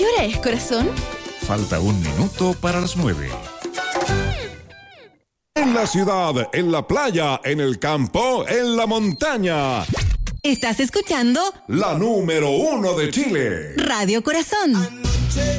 hora es, corazón? Falta 1 minuto para las 9. En la ciudad, en la playa, en el campo, en la montaña. ¿Estás escuchando? La número 1 de Chile. Radio Corazón.